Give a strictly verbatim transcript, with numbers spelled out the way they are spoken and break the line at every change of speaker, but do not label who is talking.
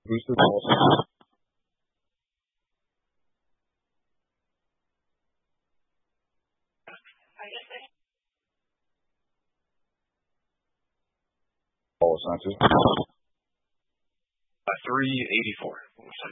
Booster balls. Balls, not just.
Uh, three eighty-four.